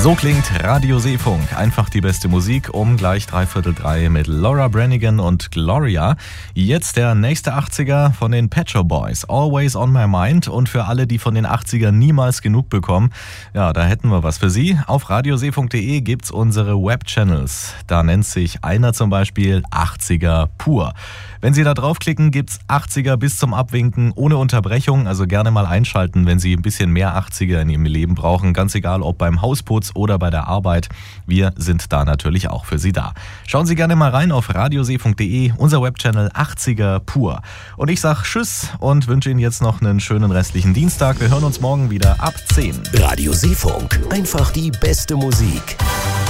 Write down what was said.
So klingt Radio Seefunk. Einfach die beste Musik um gleich 3:15 mit Laura Branigan und Gloria. Jetzt der nächste 80er von den Pet Shop Boys. Always on my mind. Und für alle, die von den 80ern niemals genug bekommen, ja, da hätten wir was für Sie. Auf radioseefunk.de gibt's unsere Webchannels. Da nennt sich einer zum Beispiel 80er pur. Wenn Sie da draufklicken, gibt's 80er bis zum Abwinken ohne Unterbrechung. Also gerne mal einschalten, wenn Sie ein bisschen mehr 80er in Ihrem Leben brauchen. Ganz egal, ob beim Hausputz oder bei der Arbeit. Wir sind da natürlich auch für Sie da. Schauen Sie gerne mal rein auf radioseefunk.de, unser Webchannel 80er pur. Und ich sag Tschüss und wünsche Ihnen jetzt noch einen schönen restlichen Dienstag. Wir hören uns morgen wieder ab 10. Radio Seefunk. Einfach die beste Musik.